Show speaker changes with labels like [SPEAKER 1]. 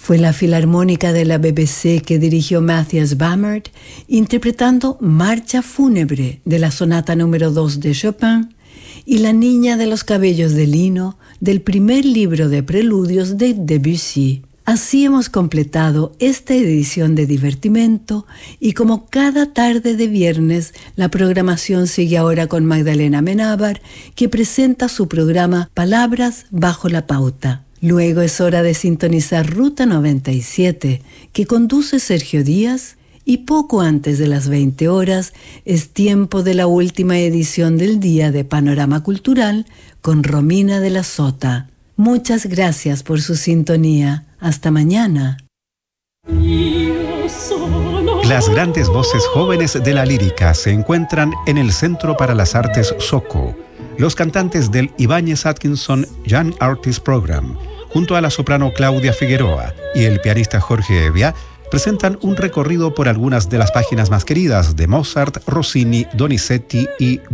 [SPEAKER 1] Fue la Filarmónica de la BBC que dirigió Matthias Bamert, interpretando Marcha Fúnebre de la Sonata número 2 de Chopin y La Niña de los Cabellos de Lino del primer libro de preludios de Debussy. Así hemos completado esta edición de Divertimento y como cada tarde de viernes, la programación sigue ahora con Magdalena Amenábar, que presenta su programa Palabras bajo la pauta. Luego es hora de sintonizar Ruta 97, que conduce Sergio Díaz, y poco antes de las 20 horas es tiempo de la última edición del día de Panorama Cultural con Romina de la Sota. Muchas gracias por su sintonía. Hasta mañana.
[SPEAKER 2] Las grandes voces jóvenes de la lírica se encuentran en el Centro para las Artes SOCO. Los cantantes del Ibáñez Atkinson Young Artist Program, junto a la soprano Claudia Figueroa y el pianista Jorge Evia, presentan un recorrido por algunas de las páginas más queridas de Mozart, Rossini, Donizetti y